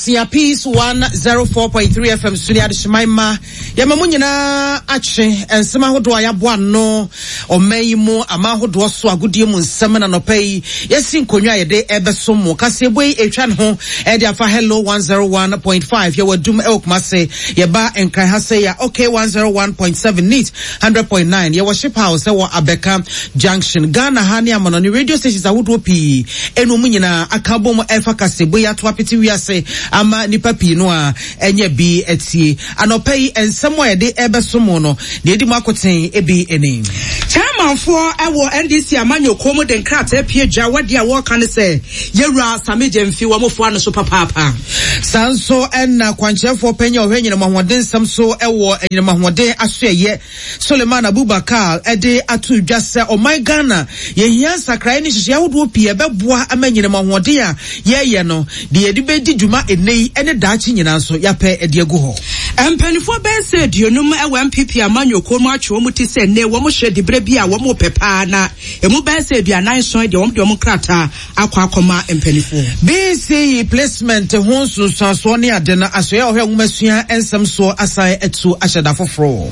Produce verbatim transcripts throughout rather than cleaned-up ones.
Asia Peace one oh four point three F M Sunia de Shemaima. Yamamunyina ache and Sama Hodo Ayabuano or Maymo, Amahodo so a good year mun semen no pay. Yes, in Konya de Ebesomo, Casebwe, a chan home, Edia for hello one oh one point five. You were doom elk mase, Yaba and Kahasea, okay, one oh one point seven neat, one hundred point nine. Yawa ship house, Ewa Abeka Junction, Ghana, Hania, Mononi radio stations, I would whoopee, Enumunina, Akabomo, Efa Casebwe, Twapiti, we are say, Ama Nipapi Noa, Enya B, Etsy, Anopay, and somewhere de Ebesomono, the Edimakotin, Ebi, Ene. Chairman for our N D C, Amanyo, Como, den Krat, Epia, Jawadia, what can I say? Yera, Samijem, Fiwamo, Fuana, Super Papa. Sanso, and Quancha for Penyo, Henry, Mahmoden, Samso, Ewo, and Mahmode, Ashe, ye, Suleiman Abubakar, Ede, Atu, Jassa, or my Ghana, ye, Yansa, crying, Yawoodopia, Babwa, Amen, Mahmodia, ye, yano, the Edibe, Juma, and Nay, and a Dutch in Yanso, Yape, Ediago. And Pennyfo Ben said, you know, my one P P, Amanyo, Como, Chomuti said, Ne, Wamo shed the Brebia, Wamo Pepana, and Muben said, you are nice, so the Om Democrata, Aquacoma, and Pennyfo. B C placement, Honsu, Sansonia, Dena, Asya, Messia, and some so aside at two Ashada for Fro.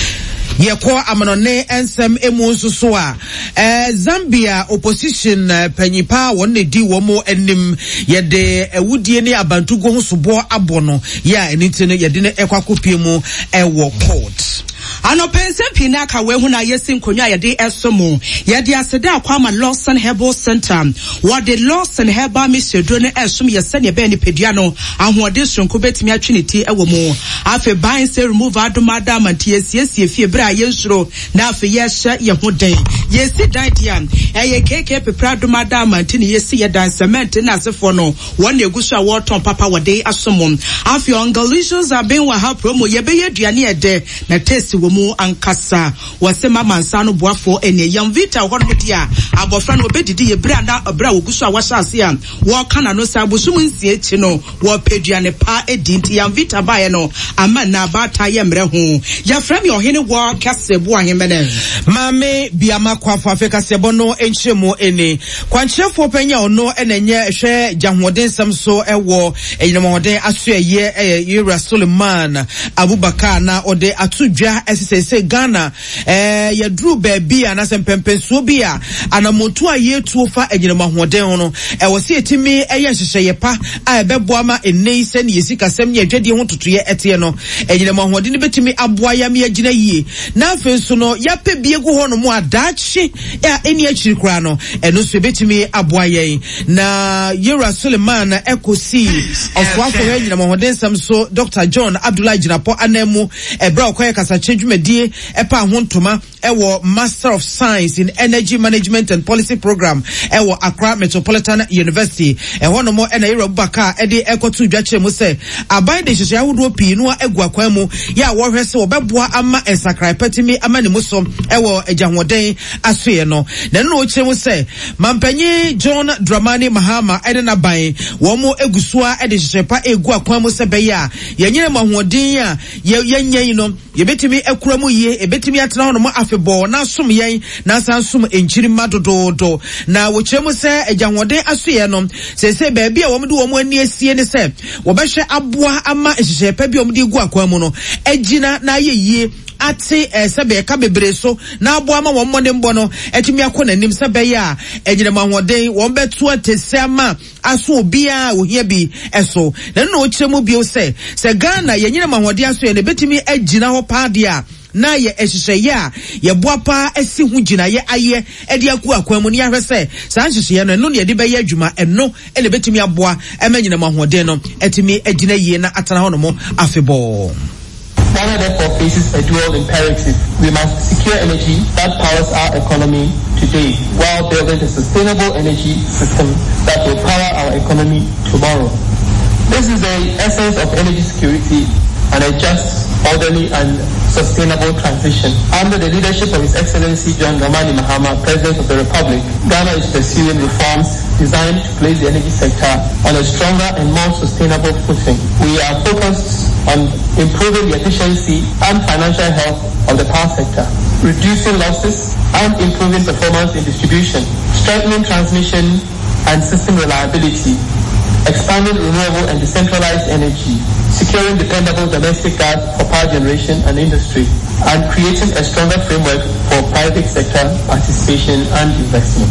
Yekwa amanone ensem emu susua eh Zambia opposition uh, penyipa wonne di womo enim yede ewudie ne abantugo ho sobo abono ya eniti ne yede ne ekwakopie mu ewo court. Ano pense pina ka we hu na yesin konwa yede esomo yede aseda akwama Lawson Herbal Center what the Lawson Herbal Mister Drone esum yese ne be ne pedua no ahode sonko betimi atweniti ewo mu afi ban se remove adomada mantie siesie fie bra yensuro na afi yehye ye ho den yesi dan dia eye keke pepra adomada mantie ne yesi ye dan cement na asefo no won egusu a woton papa wode asomo afi ongalicious aben wa ha promo ye be ye duane ede na test wo mu ankasa wasema mansano boafo ene yam vita hono dia abofra no bedidi ye bra na bra wogusu a washase a wo kana no sa bosum nsie echi no wo peduane pa edinti yam vita bae no ama na bata ye mre ho ya frame yo hene wo kasebo ahemene mame biama kwafo afeka sebo no enchemo ene kwanchefo penya ono enenye hwe jahoden samso ewo enyimoden aso eye Yera Suleiman Abubakar na ode atudwa esese Ghana eh yadru baby anasem pempenso bia anamotu aye tuofa enyinamahoden hono e wo se etimi eye hyehyeye pa a ebeboa ma enei se ne yesikasem ne adwade ho totoye ete no enyinamahoden ne betimi aboa ya me agina yie na afenso no yape biegu hono mu adachi ya eni achiri kura no eno so betimi aboa yen na Yera Suleiman ekosi oswafo enyinamahoden samso Doctor John Abdullah Jinapo anemu ebra okoye kasache dwumedie epa hontoma ewo Master of Science in Energy Management and Policy Program ewo Accra Metropolitan University eho no mo ena Yera Abubakar ede ekotu dwakye mu se aban de hyehyɛ ahodo pii no egu akwan mu ya wo hwɛ se obeboa ama ensakrai patimi ama ne muso ewo agyahoden asoe no na no okyɛ mu se mampanyi John Dramani Mahama ede na ban wo mo egusua ede hyehyɛ pa egu akwan mu se bɛyɛ a yenyere mahoden a yenyen no yebetimi ekura mu yie ebetimi atena hono mo afebɔ na som yen na san som enkyiri madododo na wo kyerɛ mu se agyahoden asoe no se se baabi a wo mo de wo mo ani asie ne se wo bɛhwɛ aboa ama hyehyɛ pa bi wo mo de egu akwan mu no agina na ayeyie ate sebe ka bebre so na aboa ma won modem bo no etimi akọ nanim sebe ya enyinema hoden won betu atese ama aso obia ohia bi eso na no okyeremu bio se se Ghana yenyinema hoden aso ye ne betimi agina ho paade a na ye ehyehyeye a ye boapa asi hu gina ye aye e de aku akwan mu ne ya hwese san hyehyeye no no ne de be ye adwuma eno e ne betimi aboa emanyinema hoden no etimi agina yie na atana ho no mo afebo. Ghana therefore faces a dual imperative. We must secure energy that powers our economy today while building a sustainable energy system that will power our economy tomorrow. This is the essence of energy security and a just, orderly and sustainable transition. Under the leadership of His Excellency John Dramani Mahama, President of the Republic, Ghana is pursuing reforms designed to place the energy sector on a stronger and more sustainable footing. We are focused on improving the efficiency and financial health of the power sector, reducing losses and improving performance in distribution, strengthening transmission and system reliability, expanding renewable and decentralized energy, securing dependable domestic gas for power generation and industry, and creating a stronger framework for private sector participation and investment.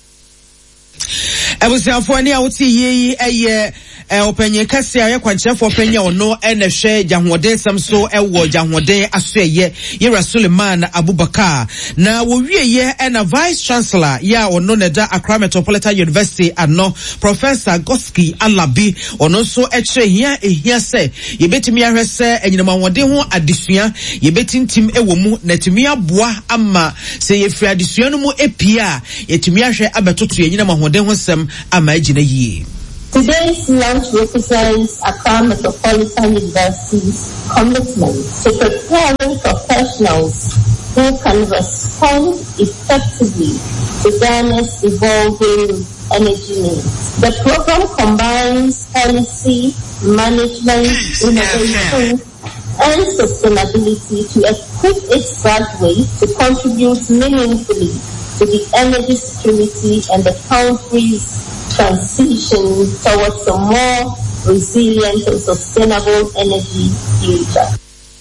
I was there for any out ye a year. Openye kasi ya kwanche for penya ono ene she jahwode samso ewo jahwode asye Yera Suleiman Abubakar na wowie ye ena vice chancellor ya ono neda Accra Metropolitan University ano Professor Goski Alabi ono so eche hia ehia se yebetimi ahwe se enyinama wode ho adesua yebetintim ewo mu netimi aboa ama se yefri adesua no mu epia yetimi ahwe abetoto enyinama wode ho sem ama agina yie. Today's launch represents Accra Metropolitan University's commitment to preparing professionals who can respond effectively to Ghana's evolving energy needs. The program combines policy, management, innovation, and sustainability to equip its graduates to contribute meaningfully to the energy security and the country's transition towards a more resilient and sustainable energy future.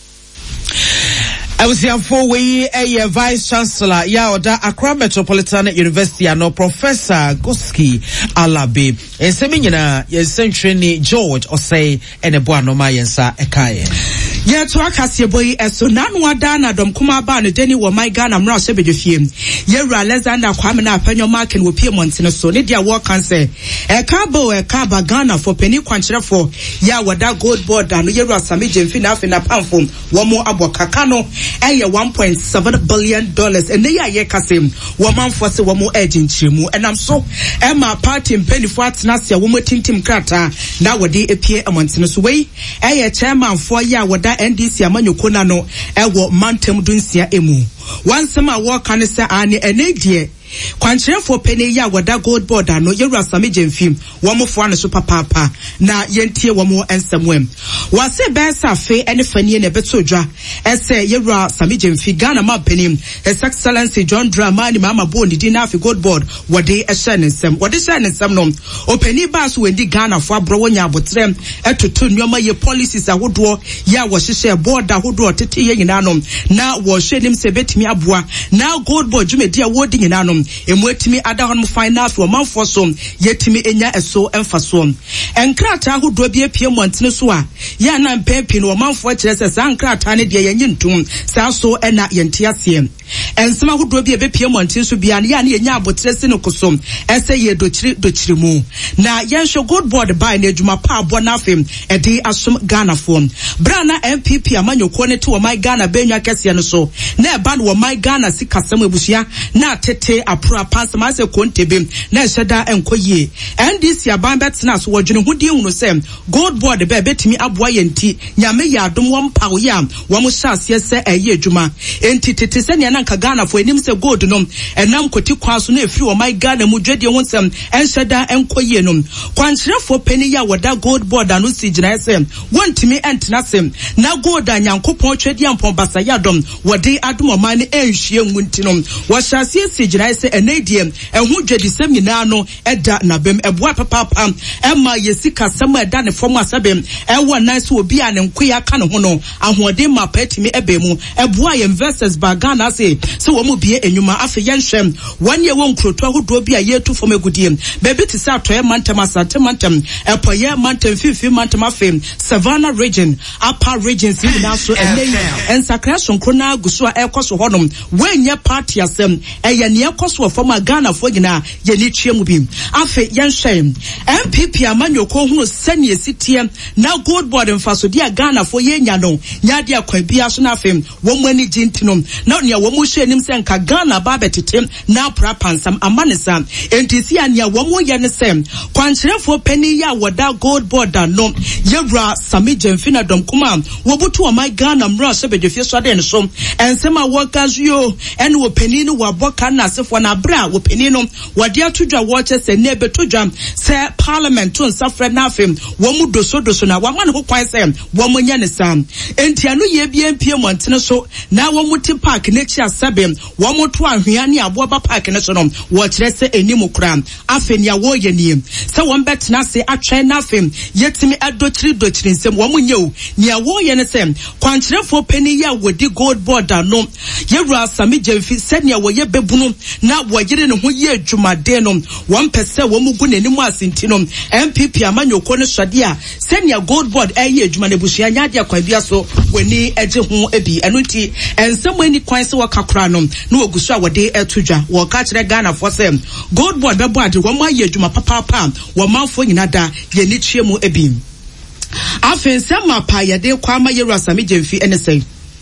I was here for we a vice chancellor ya oda Accra Metropolitan University ano Professor Goski Alabi ensemi nyina yensentreni George Osei ene boa no ma yensa ekaye. Yeah, to akasi boy eso nanu ada na dom kuma ba no deni wo my Ghana mra so bedefie. Yewra Alexander Kwame na apanyo market wo pie montene so ne dia wo kan se e ka bo e ka ba Ghana for penny kwankyere for ya wada gold board no Yewra Sami Jemfi na afi na pamfom wo mo abokaka no eye one point seven billion dollars and they are ye kasem wo manfo se wo mo aginchiremu enam so e ma party mpenifo atena se wo mo tintim krata na wode epie amontene so wei eye chairman for ya wada N D C amanyoko na no ewo mantem dunsia emu wansema wo kan se ane enedie kwankyere for penny ya wada gold board no Yewra Sami Jemfi wo mo fo ane so papa na yentie wo mo ensemwem wase besa fe ene fanie ne betodwa ese Yewra Sami Jemfi Ghana ma penny His Excellency John Dramani Mama Boni di na fi gold board wode ehye ne nsem wode hye ne nsem no openi ba so wendi Ghana fo abro wonya abotrem etoto nneoma ye policies ahodo ya wo hyehye board ahodo tete ye nyina no na wo hye nim se betimi aboa na gold board jumedi a wodi nyina no emwetimi ada hon finance wo manfo so yetimi enya eso emfaso enkrata ahodo bi apie montene so a ya na mpempi no manfo kire se sa enkrata ne de yenyi ntum sa so ena yente ase ensema ahodo bi ebepie montene so bia ne ya ne yenya abotre se no kosom ese ye dochiri dochiri mu na yenhwe gold board by na adwuma pa abo na afem e de asom Ghana form brana M P P amanyoko ne to wo my Ghana benwa kese no so na e ba no wo my Ghana sikasam ebusia na tete apura pansa ma se kontebe na eheda enkoyie N D C aban betena so wodwene hudi hunu se gold board be betimi aboa yenti nyame ya adom wo mpawo ya wo mo hyase se eye adwuma enti tete se ne na nka Ghana fo enim se gold no enam koti kwaso na efiri wo my Ghana mu dwede ho nsem enhyeda enkoyie no kwankyerefo pani ya woda gold board anu si gina ese wontimi entena sem na gold anyankopon twedi ampon basa ya dom wode adom oman ne enhwie ngunti no wo hyase si gina ese enediem ehu dwedi sem nyina no eda na bem eboa papa ema yesika sem eda ne fom asabem ewo nan so obi a ne nkoya ka ne ho no ahoden ma patimi ebemu eboa investors ba Ghana se se wo mu bie enwuma afi yenhwem wanye wo nkroto ahodo bi a yetu fom agudiem bebi ti sa toye mantem asante mantem epoye mantem fifi mantem afem Savannah region upper regions in na so eney ensakra sonkro na aguso a ekoso honom wenye party asem eye ne ekoso fom Ghana fo gina ye ni twem bi afi yenhwem M P P amanyoko hunu sane esitie na gold board mfaso dia Ghana fo yenya no nyade akwan bia so na afem wo mu ani gintinom na ne wo mu hwe nim se nka Ghana ba betitem na pra pansam amanesa entisi ania wo mu ye ne sem kwankyerefo pani ya woda gold board no Yewra Sami Jemfi na dom kuma wo butu o my Ghana mra se bedefie so de ne so ensema wo gazuo ene wo pani no wo aboka na asefo na bra wo pani no wode atodwa wo che se ne betodwa se parliament to nsafre na afem wo mu doso doso na wa man ho kwan se wo mu nya ne sam enti anu ye bia mpie montene so na wo mu ti park ne chi sebe wo mo to ahwea ne abo ba park ne so no wo kire se enimu kura afenia wo ye nie se wo betena se atwen na afem yetimi adochiri dochiri nsem wo mo nyew ne wo ye ne se kwankirefo pani ya wodi gold border no yewura sami jemfi se ne wo ye bebunu na wo yire ne ho ye adwumade no wo mpese wo mu gu nenimu asinti no M P P amanyoko ne sode a se ne gold board e ye adwuma ne busu anya de kwa bia so wani eje ho ebi eno nti ensem ani kwan se wo kakra no na ogusu a wode etudwa wo ka kire Ghana for sem gold board bebo ade wo ma ye adwuma papa papa wo manfo nyina da ye ni tue mu ebi afensem apa ye de kwa ma yewura sami jemfi ene sei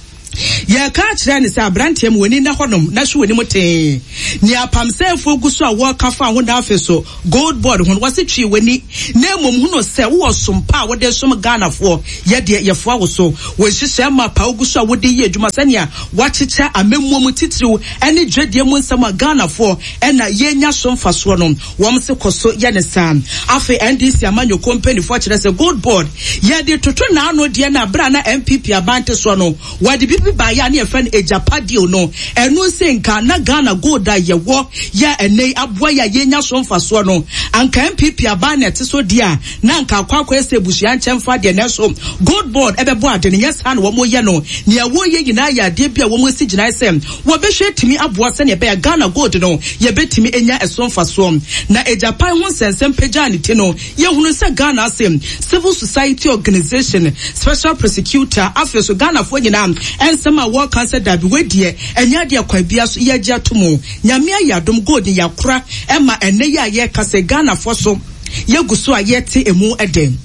ya ka kire ne se abrante mu wani na honom na hwe wani mute ni apamsefo gusu a wo ka fa ho da afeso gold board ho wase twi wani na mom hu no se wo sompa wo de som Ghana fo ye de ye fo wo so wo hihye ma pa gusu a wo de ye adwuma sania wachicha amemmu titiriw ene dwedie mu nsam Ghana fo ena ye nya so mfaso no wo mse koso ye ne sam afi N D C amanyo company fo kire se gold board ye de toto na ano de na bra na M P P abante so no wadi bi ba ya ne friend ejapadio no enu se nka na Ghana gold a ye wo ya enei aboa ya ye nya so mfaso no anka M P P abane te so dia na nka kwakwa ese busuan chemfa de na so gold board ebebo ade ne yes han wo mo ye no ne wo ye nyina ya de bia wo mo si gina sem wo be hwe timi aboa se ne be ya Ghana gold no ye betimi enya eso mfaso na ejapan ho sensem pagya ne ti no ye hunu se Ghana sem civil society organization special prosecutor afeso Ghana fo nyina ensema wo cancer dabi wedie enya de kwa bia so ye gya tomo nyame ayadom gold ni yakora ema ene ya ye kase Ghana fo so ye guso a ye te emu edem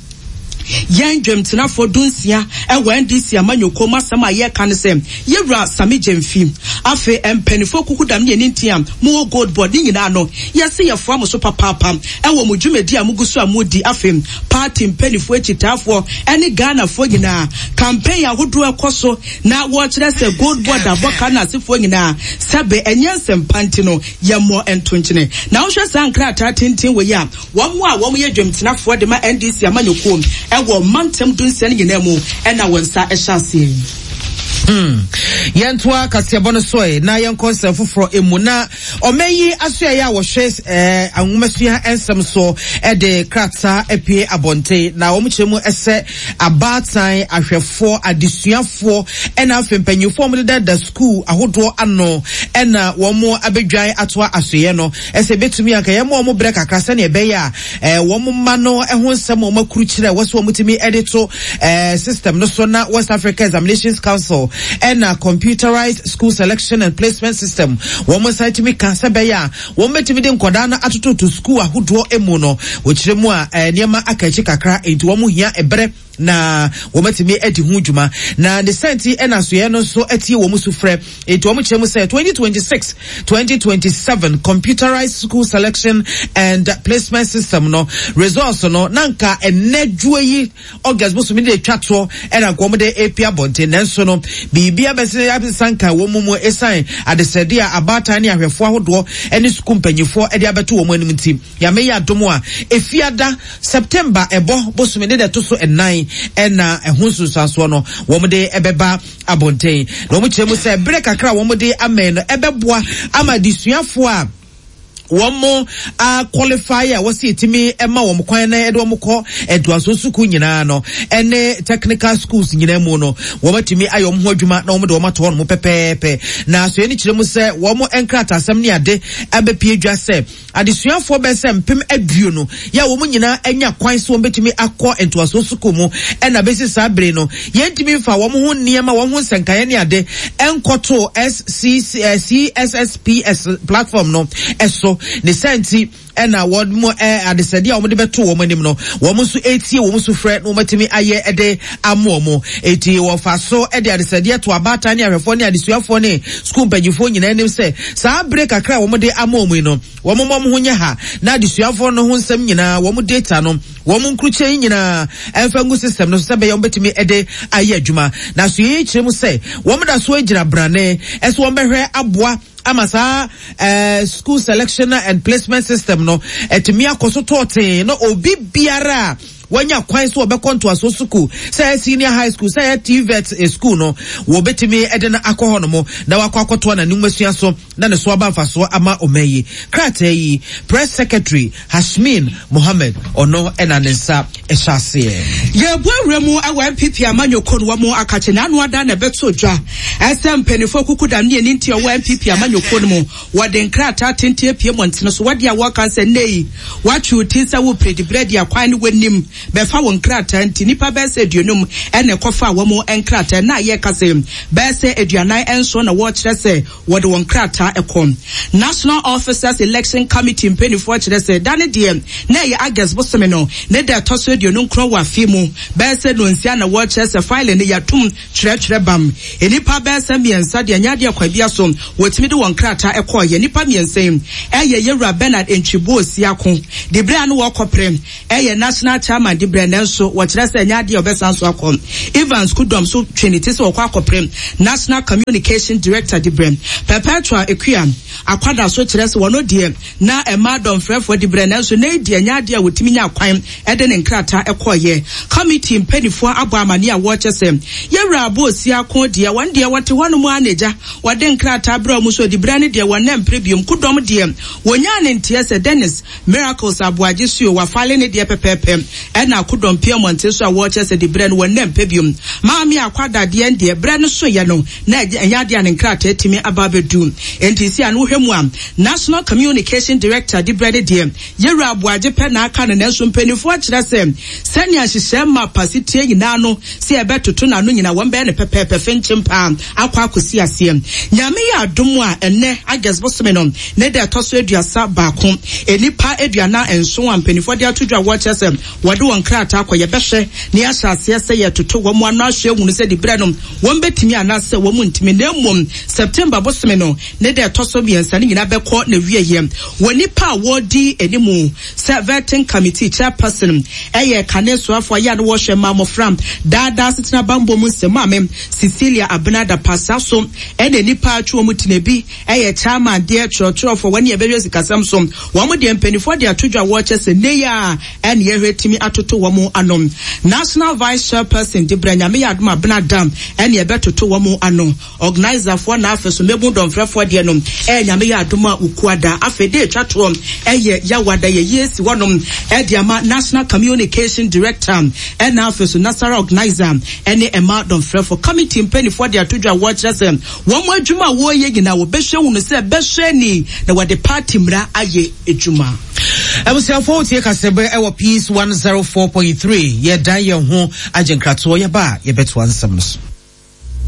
yen dwemtena fo dunsia e N D C amanyoko masama ye kan sem yewura sami jemfi afi empenifo kukudam ne nintiam mo gold board nyina no yesi ye fo amoso papapa e wo mudwumedi amuguso amudi afi party empenifo echitafo ene Ghana fo nyina campaign ahodo ekoso na wo kire se gold board aboka na asefo nyina sabe enyensem panti no ye mo entonchine na wo hwe sankra tatintin we ya wo mo a wo mo ye dwemtena fo de ma N D C amanyoko ewo mantem dunsen nyina mu ena wonsa ehyasie Hmm. Yentwa kasiabone soe na yenkonse foforo emu na omeyi asoya ya wo hwe eh anwumasuya ensem so e de krata epie abonte na wo mchemu ese abatan ahwefo adesuafo ena afempanyufo mo de da school ahodo ano ena wo mo abedwan atoa asoye no ese betumi anka ye mo mo bre kakra se na ebe ya eh wo mo ma no ehon nsem o makuru kire wo so wo mutimi edito eh system no so na West Africa Examinations Council and a computerized school selection and placement system. Woman side to me cancer beya. Woman to me dem kodana atutu to school ahudo emuno, which remua eh niema akachi kakra into womu here ebre na wometimi edi hujuma na the senti ena so ye no so eti wo musu frɛ eti wo mchemu say twenty twenty-six twenty twenty-seven computerized school selection and placement system no results no nanka enedwo yi August musu mi de twato ena ko mo de apia bonte nanso no bibia bese abisanka wo mumu esan adesede a abata ne ahwefo ahodo ene school mpanyifo ede abeto wo mu anim tim ya me ya domo a efiada September ebo bosu mi de to so enan ena ehunsu sanso no womde ebeba abonten na omuchemu se break akra womde amen no ebeboa ama disuafo a womo a qualifier wasi etimi ema wom kwan na edo mko eduaso suku nyina no ene technical schools nyina mu no womatimi ayom ho adwuma na womde womato no pepepe na so eni kiremu se womo enkrata asem ne ade abepie dwa se adesuafo be se mpem aduo no ya womo nyina enya kwan so wombetimi akọ eduaso suku mu ena besi sabre no yentimi fa womo ho niema womo ho senkaye ne ade enkoto S C C S S P S platform no eso ne senti ena wod mo eh adesade a wo de beto wo manim no wo mo so etie wo mo so frɛ no matimi aye ede amomo etie wo fa so ede adesade to abata ne ahwefo ne adesuafo ne school banyifo nyina nim sɛ saa break akra wo mo de amomo no wo mo mo ho nya ha na adesuafo no ho nsɛm nyina wo mo data no wo mo nkruche nyina enfangu system no so sɛ be yo betimi ede aye adwuma na so yi kyerem sɛ wo mo da so agyina brane ɛso wo behwɛ aboa amasa uh, school selection and placement system no etimi akoso tote no obi biara wanya kwan so obekɔ nto aso school say senior high school say T V E T school no wo betimi ede na akɔhɔ no mo na wakɔ akɔto na nimwasua so na ne so aba mfa so ama omayi krata yi press secretary Hashmin Mohammed ono ena ne nsa ehase ye buawre mu awa M P P amanyoko no mo akache na anu ada na beto dwa asem penifo kukuda ne ni nti owa M P P amanyoko no mo wode nkrata tentie pie montene so wode awo kan se nei watwe tinsa wo predi bread akwan ne wanim be fa wo nkrata nti nipa be se aduonum ene kofa wo mo nkrata na ye kase be se aduanan enso na wo kire se wode wo nkrata ekon National Officers Election Committee penifo kire se dane de na ye August bosome no ne de toso aduonum kro wa fi mu be se no nsia na wo kire se file ne yatum kire kire bam enipa be se miensa de anya de kwabia so wotimi de wo nkrata ekɔ ye nipa miensa eye Yewura Bernard Enchibo Siako de bra no wɔkɔprem eye national chairman de bra nanso wɔkyerɛ sɛ nya de obesan so akɔ Evans Kudom so Trinity so wɔkɔ akɔprem national communication director de bra Perpetua Ekua akwada so kyerɛ sɛ wɔno de na emadom frɛfo de bra nanso na de nya de wotimi nya kwan ede ne nkrata ekɔ ye committee mpanifo abo amane a wɔkyɛ sɛ Yewura Abo Siako de wɔn de wɔte hɔ no mu aneja wɔde nkrata bra mu so de bra ne de wɔnam prebium Kudom de wonya ne ntie se Dennis Miracles Abuaje suo wa fale ne de pepepem e na Kudom Piamonte so a wo che se de bre no wonam pebium maami akwada de de bre no so ye no na enya de an nkrata etimi ababedu enti si an wo hwemu am National Communication Director de bre de de Yewura Abuaje pe na aka no nanso mpanifo akire se senia hyehyɛ ma pasitie nyina no se e betoto na no nyina won be ne pepepe fenchimpa akwa akosi ase nyame ya adom a enne August bosome no ne de toso eduasa baako enipa eduana enso ampanifo de atodwa watch sem wode won krata akoye behwe ne ahyase ase ye toto wo mu anu ahwe hunu se de bre no won betimi anase wo mu ntimi na mmom September bosome no ne de toso biensa ne nyina bekɔ na wieye wonipa wodi enimu vetting committee chairperson eye kaneso afo ya no wo hwe mamo from dada sitina bambo mu semame Cecilia Abnada Pasaso ene nipa atwo mu tinebi eye chairman de church for when ye be sikasam so wo mo de mpanifo de atodwa wo chese neya ene ye hwetimi atoto wo mo anom national vice chairperson de branyame yadoma Benadam ene ye betoto wo mo anom organizer for na afeso mebu don frefo de no e nyame yadoma ukuada afede twatwo eye yawada ye yesi wonom e de ama national communication director ene afeso nasara organizer ene ema don frefo committee mpanifo de atodwa wo chese wo mo adwuma wo ye gina wo behwe wonu se behwe ni na wade party mra aye ejuma Ebusiafo tie kasebe ewo Peace one oh four point three ye dan ye ho agenkrato ye ba ye beto ansam so